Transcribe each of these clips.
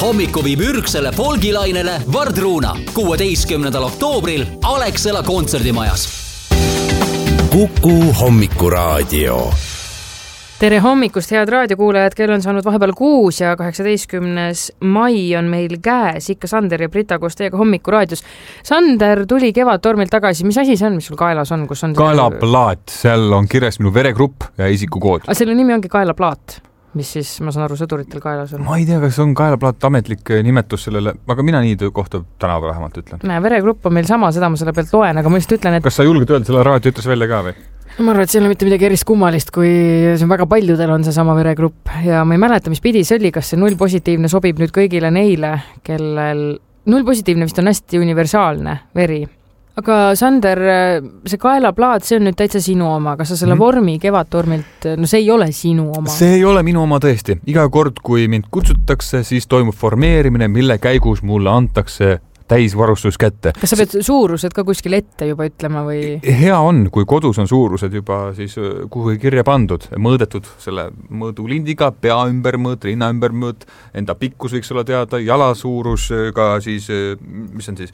Hommiku viib ürgsele folgilainele Vardruuna 16. oktoobril Alexela kontserdimajas. Kuku Hommikuraadio. Tere hommikust, head raadiokuulajad, kell on saanud vahepeal 6 ja 18. mai on meil käes ikka Sander ja Brita koos teiega Hommikuraadios. Sander tuli Kevadtormilt tagasi. Mis asi see on, mis sul kaelas on? Kus on kaelaplaat, seal on kirjas minu veregrupp ja isikukood. Selle nimi ongi kaelaplaat, mis siis, ma saan aru, sõduritel kaelas on. Ma ei tea, kas on kaelaplaat ametlik nimetus sellele, aga mina nii kohta tänaval vähemalt ütlen. Veregrupp on meil sama, seda ma selle pealt loen, aga ma just ütlen, et... Kas sa julged öelda selle raadio ütles välja ka või? Ma arvan, et see ei ole mitte midagi erist kummalist, kui see on väga paljudel on see sama veregrupp ja ma ei mäleta, mis pidi see oli, kas see 0 positiivne sobib nüüd kõigile neile, kellel 0 positiivne vist on hästi universaalne veri. Aga Sander, see kaelaplaat, see on nüüd täitsa sinu oma, kas sa selle vormi Kevadtormilt, no see ei ole sinu oma? See ei ole minu oma tõesti. Iga kord, kui mind kutsutakse, siis toimub formeerimine, mille käigus mulle antakse täisvarustus kätte. Kas sa pead suurused ka kuskil ette juba ütlema või? Hea on, kui kodus on suurused juba siis kuhu kirja pandud, mõõdetud selle mõõdulindiga, pea ümbermõõt, rinna ümbermõõt, enda pikkus võiks olla teada, jala suurus ka siis, mis on siis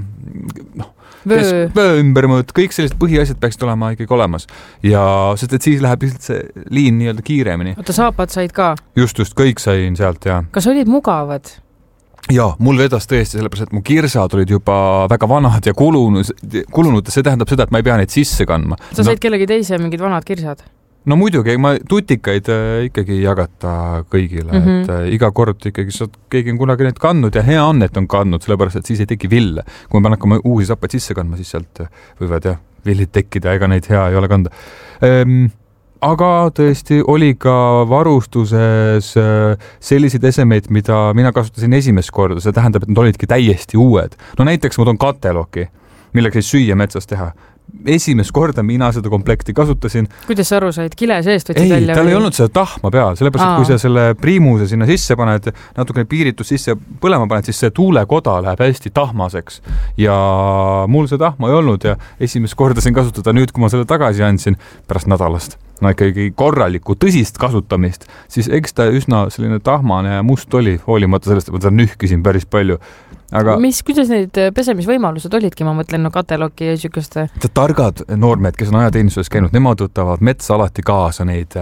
vöö ümbermõõt, kõik sellised põhiasjad peaksid olema ikkagi olemas. Ja sest, et siis läheb lihtsalt see liin nii-öelda kiiremini. Oota, saapad said ka? Just, kõik sain sealt, ja. Kas olid mugavad? Ja, mul vedas tõesti sellepärast, et mu kirsad olid juba väga vanad ja kulunud. See tähendab seda, et ma ei pea neid sisse kandma. Sa said kellegi teise mingid vanad kirsad? No muidugi, ma tutikaid ikkagi jagata kõigile. Et iga kord ikkagi keegi on kunagi neid kandnud ja hea on, et on kandnud, sellepärast, et siis ei teki ville. Kui ma pean hakkama uusi sappaid sisse kandma, siis sealt võivad villid tekkida, ega neid hea ei ole kanda. Aga tõesti oli ka varustuses selliseid esemeid, mida mina kasutasin esimest korda. See tähendab, et nad olidki täiesti uued. No näiteks ma toon kateloki, millega siis süüa metsas teha. Esimest korda mina seda komplekti kasutasin. Kuidas sa aru said? Kile seest võtsid välja? Ei, tal ei olnud seda tahma peal. Sellepärast, et kui sa selle priimuse sinna sisse paned, natukene piiritus sisse põlema paned, siis see tuulekoda läheb hästi tahmaseks. Ja mul see tahma ei olnud ja esimest korda siin kasutada nüüd, kui ma selle tagasi andsin pärast nädalast. No ikkagi korralikku tõsist kasutamist, siis eks ta üsna selline tahmane ja must oli, hoolimata sellest, et ma seda nühkisin päris palju. Aga kuidas need pesemisvõimalused olidki, ma mõtlen, kateloki ja sükeste? Targad noormed, kes on ajateenistuses käinud, nemad võtavad metsa alati kaasa neid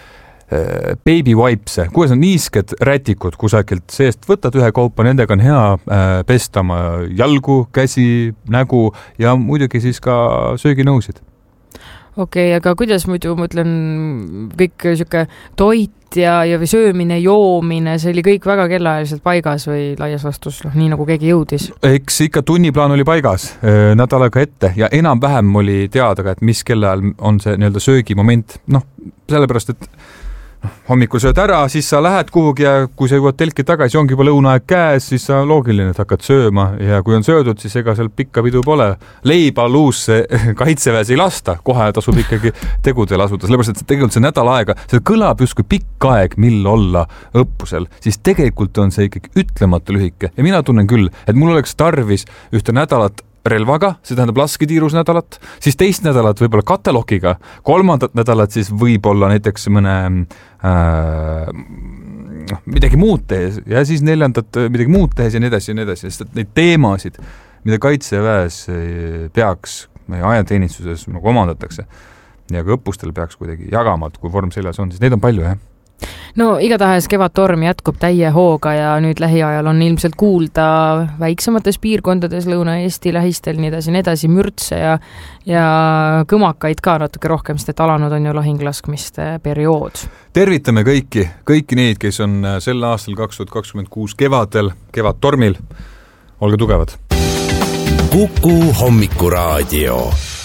baby wipes, kuidas on niisked rätikud kusagilt seest, võtad ühe kaupa, nendega on hea pestama jalgu, käsi, nägu ja muidugi siis ka sööginõusid. Okei, aga kuidas muidu, ma ütlen, kõik siuke toit ja söömine, joomine, see oli kõik väga kellaajaliselt paigas või laias lastus, nii nagu keegi jõudis? Eks ikka tunniplaan oli paigas nädalaga ette ja enam-vähem oli teada, et mis kellaajal on see nii-öelda söögimoment. Sellepärast, et hommikul sööd ära, siis sa lähed kuhugi ja kui sa jõuad telki tagasi, ongi juba lõunaaeg käes, siis sa loogiline, et hakkad sööma ja kui on söödud, siis ega seal pikka pidu pole. Leiba luusse kaitseväes ei lasta, kohe tasub ikkagi tegudel asuda, sellepärast, et tegelikult see nädal aega, see kõlab just kui pikk aeg, mil olla õppusel, siis tegelikult on see ikkagi ütlemata lühike ja mina tunnen küll, et mul oleks tarvis ühte nädalat relvaga, see tähendab lasketiirus nädalat, siis teist nädalat võib-olla katelokiga, kolmandat nädalat siis võib-olla näiteks mõne midagi muud tehes ja siis neljandat midagi muud tehes ja nii edasi, sest neid teemasid, mida kaitseväes peaks meie ajateenistuses nagu omandatakse ja ka õppustel peaks kuidagi jagama, kui vorm seljas on, siis neid on palju, jah. No igatahes Kevadtorm jätkub täie hooga ja nüüd lähiajal on ilmselt kuulda väiksemates piirkondades Lõuna-Eesti lähistel nii edasi mürtse ja kõmakaid ka natuke rohkem, sest et alanud on ju lahinglaskmiste periood. Tervitame kõiki neid, kes on sel aastal 2026 kevadel, Kevadtormil. Olge tugevad! Kuku Hommikuraadio.